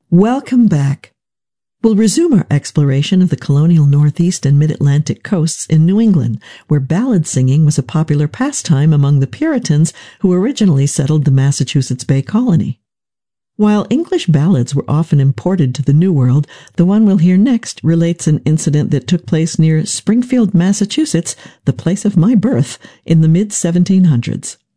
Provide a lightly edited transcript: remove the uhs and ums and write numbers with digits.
Welcome back. We'll resume our exploration of the colonial Northeast and Mid-Atlantic coasts in New England, where ballad singing was a popular pastime among the Puritans who originally settled the Massachusetts Bay Colony. While English ballads were often imported to the New World, the one we'll hear next relates an incident that took place near Springfield, Massachusetts, the place of my birth, in the mid-1700s.